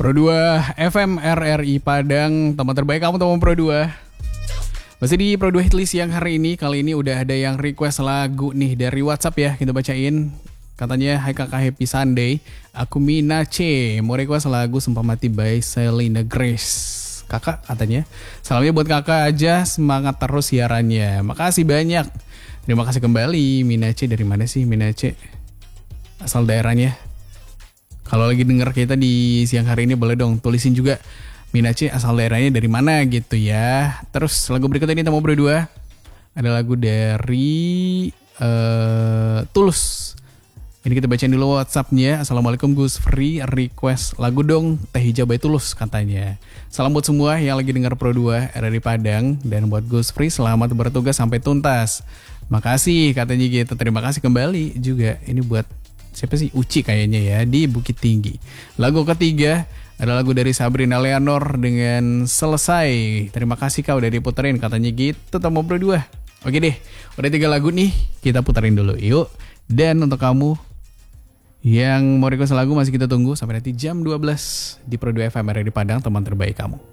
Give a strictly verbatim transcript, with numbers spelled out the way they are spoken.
Pro dua F M R R I Padang, teman terbaik kamu teman Pro dua. Masih di Pro dua Hitlist yang hari ini. Kali ini udah ada yang request lagu nih dari WhatsApp ya, kita bacain. Katanya, hai kakak happy Sunday, aku Mina C, mau request lagu Sumpah Mati by Selena Grace. Kakak katanya, salamnya buat kakak aja, semangat terus siarannya. Makasih banyak. Terima kasih kembali. Mina C dari mana sih Mina C? Asal daerahnya. Kalau lagi denger kita di siang hari ini boleh dong tulisin juga Mina C asal daerahnya dari mana gitu ya. Terus lagu berikut ini kita mau berdua. Ada lagu dari uh, Tulus. Ini kita bacain dulu WhatsAppnya. Assalamualaikum Gus Free, request lagu dong Teh Hijau by Tulus katanya. Salam buat semua yang lagi dengar Pro dua R R I Padang. Dan buat Gus Free, selamat bertugas sampai tuntas. Makasih katanya gitu. Terima kasih kembali juga. Ini buat siapa sih? Uci kayaknya ya, di Bukit Tinggi. Lagu ketiga ada lagu dari Sabrina Leonor dengan Selesai. Terima kasih kau udah diputerin katanya gitu. Temu Pro dua. Oke deh, udah tiga lagu nih, kita puterin dulu yuk. Dan untuk kamu yang mau request lagu masih kita tunggu sampai nanti jam dua belas di Pro dua F M R R I Padang, teman terbaik kamu.